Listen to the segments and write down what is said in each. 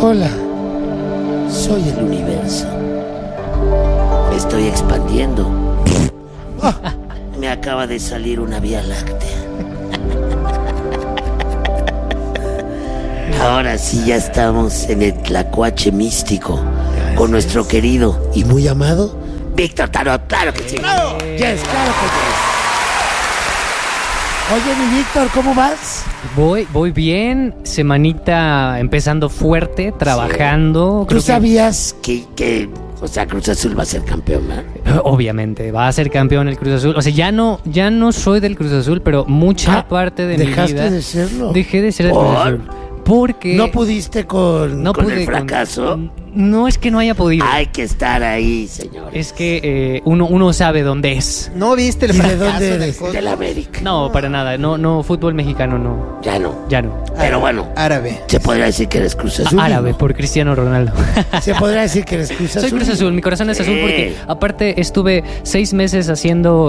Hola, soy el universo. Me estoy expandiendo. Me acaba de salir una vía láctea. Ahora sí ya estamos en el tlacuache místico. Gracias. Con nuestro querido y muy amado Víctor Tarot. Claro que sí. ¡Bravo! Yes, claro que sí. Oye, mi Víctor, ¿cómo vas? Voy bien, semanita empezando fuerte, trabajando. Sí. ¿Tú sabías que o sea, Cruz Azul va a ser campeón, ¿no? Obviamente, va a ser campeón el Cruz Azul. O sea, ya no soy del Cruz Azul, pero mucha parte de mi vida... ¿Dejaste de serlo? Dejé de ser del Cruz Azul. Porque... ¿No pudiste con el fracaso? No es que no haya podido. Hay que estar ahí, señores. Es que uno sabe dónde es. ¿No viste el fracaso? ¿De dónde eres? De la América. No, para nada. No, fútbol mexicano no. Ya no. Pero bueno. Árabe. Se podría decir que eres Cruz Azul. Árabe, por Cristiano Ronaldo. Se podría decir que eres Cruz Azul. Soy Cruz Azul, mi corazón es azul porque aparte estuve 6 meses haciendo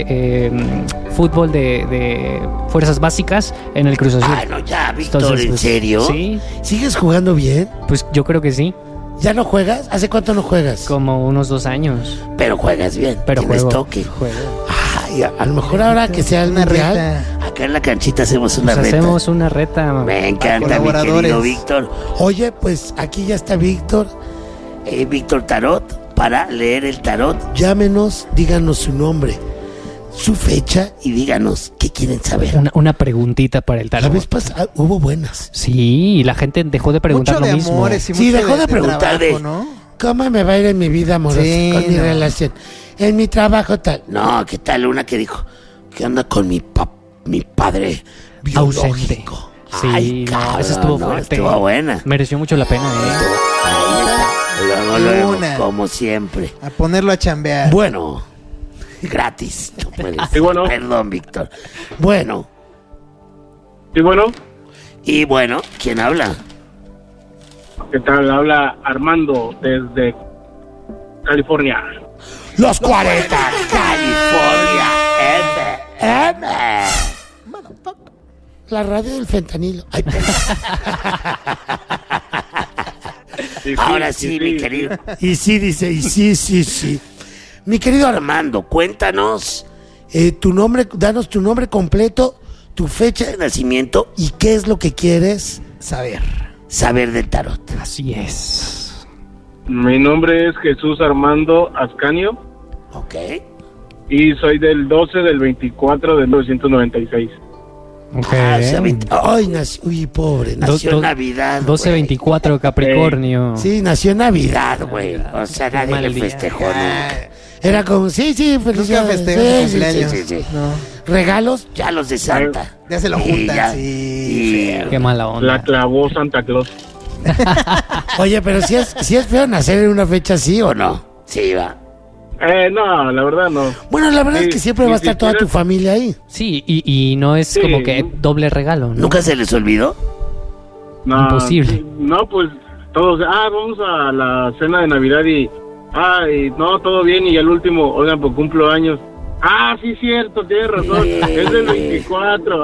fútbol de fuerzas básicas en el Cruz Azul. Ah, no, ya, Víctor, entonces, ¿en serio? Sí. ¿Sigues jugando bien? Pues yo creo que sí. ¿Ya no juegas? ¿Hace cuánto no juegas? Como unos 2 años. Pero juegas bien. Pero tienes juego. toque. Juego. Ay, a lo mejor ahora que sea el mundial, acá en la canchita hacemos una reta. Hacemos una reta. Me encanta, mi querido Víctor. Oye, pues aquí ya está Víctor. Víctor Tarot, para leer el tarot. Llámenos, díganos su nombre, su fecha y díganos qué quieren saber. Una preguntita para el tarot. La vez pasada hubo buenas. Sí, la gente dejó de preguntar mucho lo de mismo. Amores y sí, mucho dejó de preguntar trabajo, de ¿no? ¿Cómo me va a ir en mi vida amorosa, Sí, con mi no. relación? En mi trabajo tal. No, ¿qué tal una que dijo? ¿Qué onda con mi padre biológico? Sí, Ay, no, cabrón, esa estuvo no, fuerte. estuvo buena. Mereció mucho la pena, Ahí está. Luego, Una. como siempre. A ponerlo a chambear. Bueno, gratis. No puedes. Sí, bueno. Perdón, Víctor. Bueno. Sí, bueno. Y bueno, ¿quién habla? ¿Qué tal? Habla Armando desde California. Los 40, California, FM. La radio del fentanilo. Ay, Sí, ahora sí, mi querido. Y sí, dice, y sí. Mi querido Armando, cuéntanos tu nombre, danos tu nombre completo, tu fecha de nacimiento y qué es lo que quieres saber del tarot. Así es. Mi nombre es Jesús Armando Ascanio. Ok. Y soy del 12 del 24 de 1996. Okay. O sea, ay, nació, uy, pobre, nació en Navidad. 12-24 Capricornio. Sí, nació en Navidad, güey. O sea, nadie le festejó nunca. Era como, sí, felicidades. Nunca festejó su cumpleaños. Sí. No. Regalos, ya los de Santa. Ya se lo Y juntan, ya. sí. Qué mala onda. La clavó Santa Claus. Oye, pero si es feo nacer en una fecha así o no. Sí, va. No, la verdad no. Bueno, la verdad Sí, es que siempre va a estar toda tu familia ahí. Sí, y no es Sí. como que doble regalo, ¿no? ¿Nunca se les olvidó? No, Imposible. No, pues todos, vamos a la cena de Navidad y no, todo bien, y al último, oigan, pues cumplo años. Sí, cierto, tienes razón, es del 24.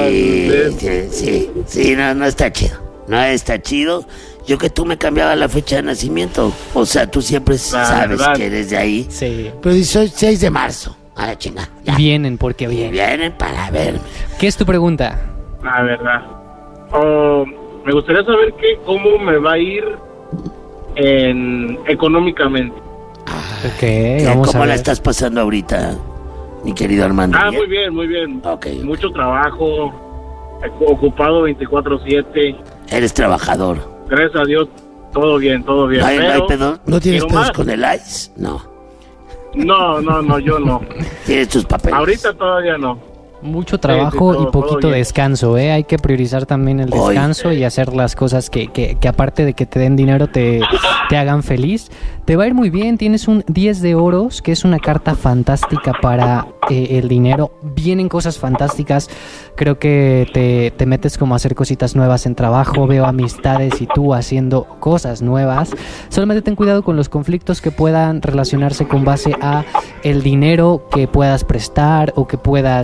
Sí, no está chido. No está chido. Yo que tú me cambiaba la fecha de nacimiento. O sea, tú siempre sabes verdad. que eres de ahí. Sí. Pero soy 6 de marzo. A la chinga. Ya. Vienen porque vienen. Vienen para verme. ¿Qué es tu pregunta? La verdad. Me gustaría saber cómo me va a ir económicamente. Ok, vamos a ¿Cómo ver. la estás pasando ahorita, mi querido Armando? Muy bien, muy bien. Ok. Mucho trabajo, ocupado 24/7. Eres trabajador. Gracias a Dios, todo bien, todo bien. ¿No hay pero pedo? ¿No tienes quiero pedos más. con el ICE? No. No, yo no. Tienes tus papeles. Ahorita todavía no. Mucho trabajo todo y poquito bien. descanso, ¿eh? Hay que priorizar también el descanso y hacer las cosas que aparte de que te den dinero te hagan feliz. Te va a ir muy bien, tienes un 10 de oros, que es una carta fantástica para el dinero. Vienen cosas fantásticas, creo que te metes como a hacer cositas nuevas en trabajo, veo amistades y tú haciendo cosas nuevas. Solamente ten cuidado con los conflictos que puedan relacionarse con base a el dinero que puedas prestar o que puedas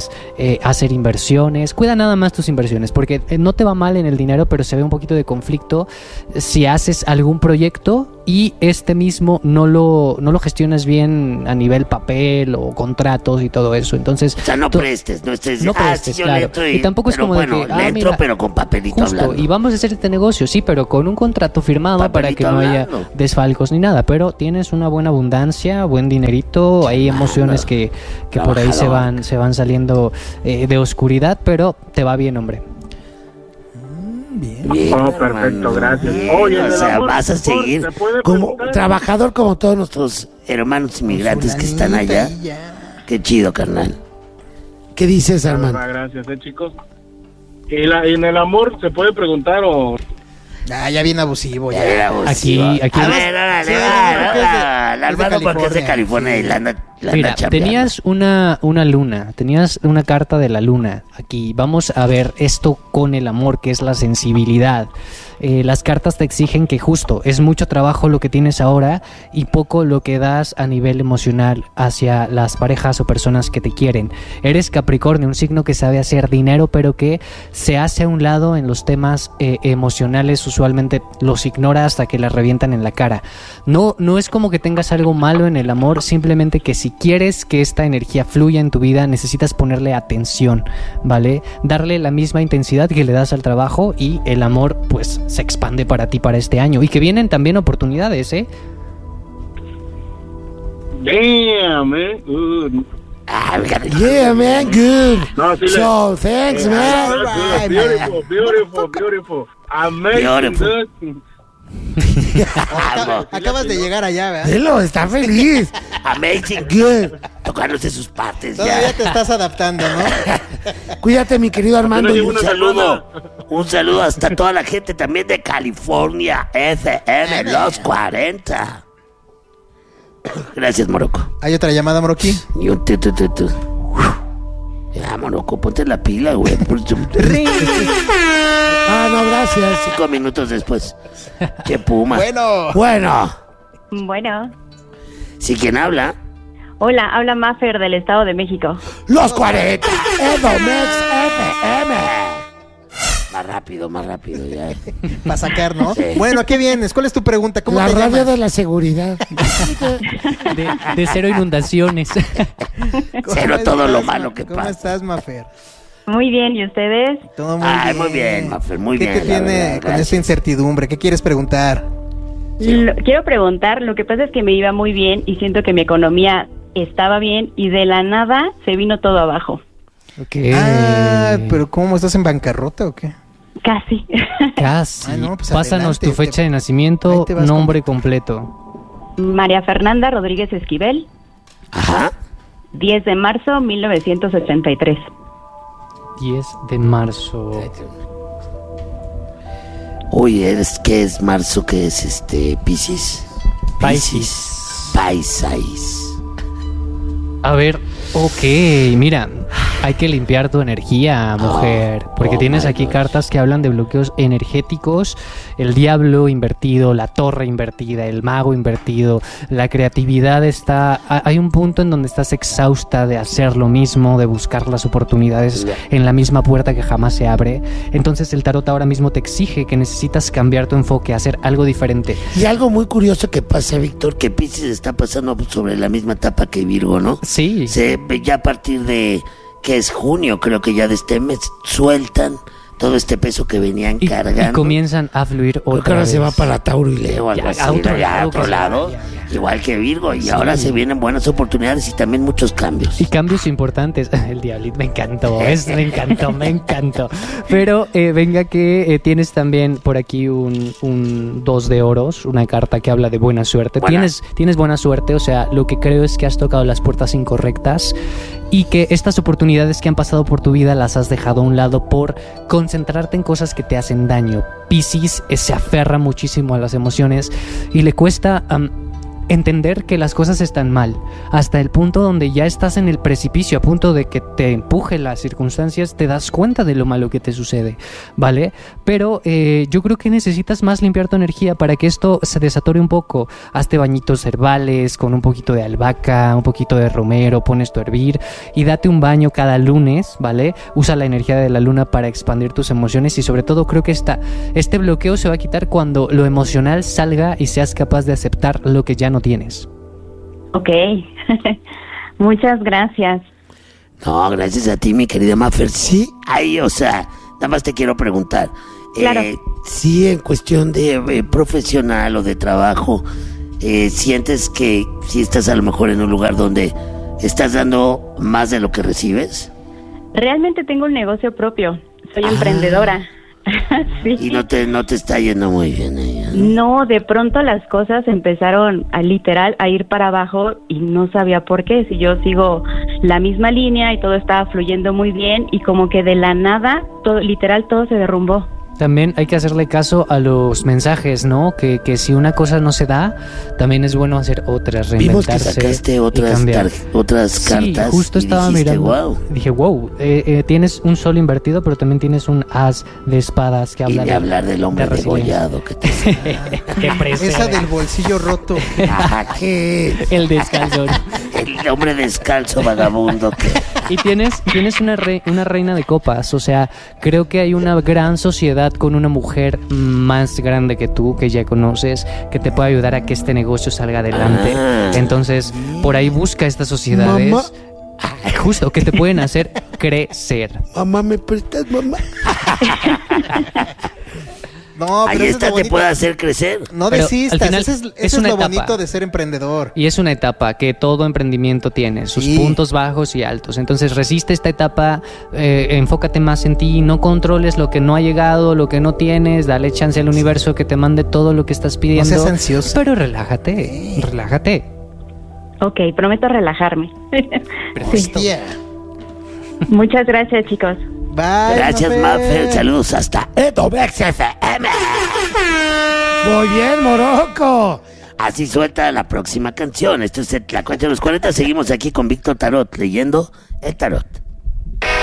hacer inversiones. Cuida nada más tus inversiones, porque no te va mal en el dinero, pero se ve un poquito de conflicto si haces algún proyecto y mismo no lo gestionas bien a nivel papel o contratos y todo eso. Entonces, O sea, no prestes, no estés... no prestes, sí, yo claro. le entro Y tampoco es pero como de bueno, que, le entro, mira, pero con papelito justo, hablando. y vamos a hacer este negocio, sí, pero con un contrato firmado para Papelito que no haya hablando. desfalcos ni nada. Pero tienes una buena abundancia, buen dinerito, hay emociones que por ahí se van saliendo de oscuridad, pero te va bien, hombre. Bien. Bien, perfecto, hermano, gracias. bien, Oye, o en el sea, amor, vas a ¿se puede- seguir se puede como preguntar? trabajador como todos nuestros hermanos inmigrantes que están allá. Fulanita y ya. Qué chido, carnal. ¿Qué dices, hermano? Gracias, chicos. ¿Y en el amor se puede preguntar o...? Ah, ya bien abusivo, Ya ya. era abusivo. Aquí- A ver, órale, Sí, va, porque es de- va, es de Álvaro, porque es de California. California y la anda Mira, chambeando. tenías una luna, tenías una carta de la luna aquí. Vamos a ver esto con el amor, que es la sensibilidad. Las cartas te exigen que justo es mucho trabajo lo que tienes ahora y poco lo que das a nivel emocional hacia las parejas o personas que te quieren. Eres Capricornio, un signo que sabe hacer dinero, pero que se hace a un lado en los temas emocionales. Usualmente los ignora hasta que las revientan en la cara. No es como que tengas algo malo en el amor, simplemente que si quieres que esta energía fluya en tu vida, necesitas ponerle atención, ¿vale? Darle la misma intensidad que le das al trabajo y el amor, pues, se expande para ti para este año. Y que vienen también oportunidades, ¿eh? Damn, Ah, yeah, man, good. No, sí le- So, thanks, man. Alright, Beautiful. Amazing, Beautiful. dude. Acabas de llegar allá, ¿verdad? Velo, está feliz. Amazing, good. Tocándose sus partes Todavía ya. te estás adaptando, ¿no? Cuídate, mi querido Armando. Apenas Y llevo un una saludo. Un saludo hasta toda la gente también de California. FM Los 40. Gracias, Morocco. Hay otra llamada, Moroqui. Y un tu. Ya, Morocco, ponte la pila, güey. Ah, no, gracias. 5 minutos después. Che puma. Bueno. Bueno, ¿Sí quién habla? hola, habla Maffer del Estado de México. Los 40. Edomex FM. Más rápido ya. Para sacar, ¿no? Sí. Bueno, ¿a qué vienes? ¿Cuál es tu pregunta? ¿Cómo La te radio llamas? de la seguridad. De cero inundaciones. Cero ¿Cómo todo lo estás, malo que ¿Cómo pasa. estás, Mafer? Muy bien, ¿y ustedes? Todo muy Ay, bien. muy bien, Mafer, muy ¿Qué bien, te la tiene verdad, con gracias. esta incertidumbre? ¿Qué quieres preguntar? Quiero preguntar, lo que pasa es que me iba muy bien y siento que mi economía estaba bien y de la nada se vino todo abajo. Ok. Ah, pero ¿cómo? ¿Estás en bancarrota o qué? Casi. Casi. Ah, no, pues Pásanos adelante, tu fecha de ahí nacimiento, te vas nombre completo. María Fernanda Rodríguez Esquivel, Ajá. 10 de marzo 1983. 10 de marzo. Oye, ¿qué es marzo? ¿Qué es Piscis? Piscis. A ver, ok, mira, hay que limpiar tu energía, mujer, porque oh tienes my aquí gosh. cartas que hablan de bloqueos energéticos, el diablo invertido, la torre invertida, el mago invertido, la creatividad está... Hay un punto en donde estás exhausta de hacer lo mismo, de buscar las oportunidades en la misma puerta que jamás se abre, entonces el tarot ahora mismo te exige que necesitas cambiar tu enfoque, hacer algo diferente. Y algo muy curioso que pasa, Víctor, que Piscis está pasando sobre la misma etapa que Virgo, ¿no? Sí. Ya a partir de, que es junio, creo que ya de este mes, sueltan todo este peso que venían Y cargando. comienzan a fluir Creo que otra ahora vez. se va para Tauro y Leo, algo Ya, así, a otro ¿no? Ya lado a otro que se lado, vaya, igual que Virgo, y Sí. ahora se vienen buenas oportunidades y también muchos cambios. Y cambios importantes. El diablito me encantó, me encantó. Pero venga que tienes también por aquí un 2 de oros, una carta que habla de buena suerte. Buena. Tienes buena suerte, o sea, lo que creo es que has tocado las puertas incorrectas y que estas oportunidades que han pasado por tu vida las has dejado a un lado por concentrarte en cosas que te hacen daño. Piscis se aferra muchísimo a las emociones y le cuesta entender que las cosas están mal, hasta el punto donde ya estás en el precipicio, a punto de que te empuje las circunstancias, te das cuenta de lo malo que te sucede, ¿vale? Pero yo creo que necesitas más limpiar tu energía para que esto se desatore un poco. Hazte bañitos herbales con un poquito de albahaca, un poquito de romero, pones tu a hervir y date un baño cada lunes, ¿vale? Usa la energía de la luna para expandir tus emociones y sobre todo creo que este bloqueo se va a quitar cuando lo emocional salga y seas capaz de aceptar lo que ya no tienes. Ok, muchas gracias. No, gracias a ti, mi querida Mafer. Sí, ahí, o sea, nada más te quiero preguntar. Claro. Sí, en cuestión de profesional o de trabajo, ¿sientes que si estás a lo mejor en un lugar donde estás dando más de lo que recibes? Realmente tengo un negocio propio, soy emprendedora. Sí. Y no te está yendo muy bien ella, ¿no? No, de pronto las cosas empezaron a literal a ir para abajo y no sabía por qué. Si yo sigo la misma línea y todo estaba fluyendo muy bien y como que de la nada, todo, literal todo se derrumbó. También hay que hacerle caso a los mensajes, ¿no? Que si una cosa no se da, también es bueno hacer otras, Vimos que reinventarse. sacaste otras Sí, cartas. justo y estaba dijiste, mirando. wow. Dije, wow, tienes un sol invertido, pero también tienes un as de espadas que Y habla de hablar del hombre de resiliencia. degollado que te... Qué precede. Esa del bolsillo roto. Ajá, que El descalzón. el hombre descalzo vagabundo que... Y tienes una reina de copas, o sea, creo que hay una gran sociedad con una mujer más grande que tú, que ya conoces, que te puede ayudar a que este negocio salga adelante. Entonces, por ahí busca estas sociedades. Mamá. Justo, que te pueden hacer crecer. Mamá, ¿me prestas, mamá? No, Ahí pero eso es esta lo te bonito. puede hacer crecer. No Pero desistas, al final eso es es una lo etapa. bonito de ser emprendedor. Y es una etapa que todo emprendimiento tiene, sus Sí. puntos bajos y altos. Entonces resiste esta etapa, enfócate más en ti, no controles lo que no ha llegado, lo que no tienes, dale chance al universo que te mande todo lo que estás pidiendo. No seas ansiosa. Pero relájate. Ok, prometo relajarme. Perfecto. Hostia. Muchas gracias, chicos. Bye, Gracias, Mafer. Saludos hasta Edomex FM. Muy bien, Morocco. Así suelta la próxima canción. Esto es La Cuenta de los 40. Seguimos aquí con Víctor Tarot leyendo el tarot.